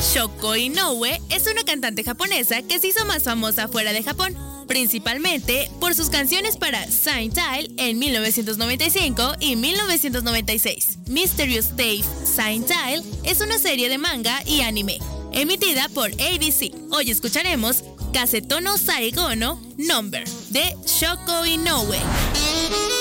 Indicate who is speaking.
Speaker 1: Shoko Inoue es una cantante japonesa que se hizo más famosa fuera de Japón, principalmente por sus canciones para Saint Tail en 1995 y 1996. Mysterious Dave Saint Tail es una serie de manga y anime, emitida por ABC. Hoy escucharemos Kasetono Saigono Number de Shoko Inoue.